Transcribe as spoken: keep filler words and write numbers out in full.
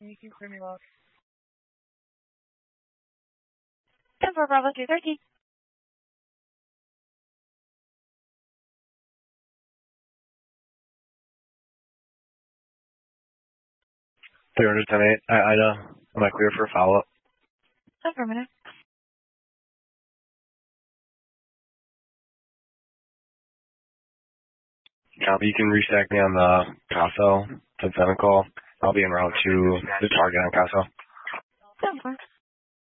You can clear me off. ten four Bravo three thirty. three hundred ten eight. I, I know. Am I clear for a follow-up? Affirmative. Copy. You can restack me on the Caso ten seven call. I'll be en route to the target on Caso. ten four.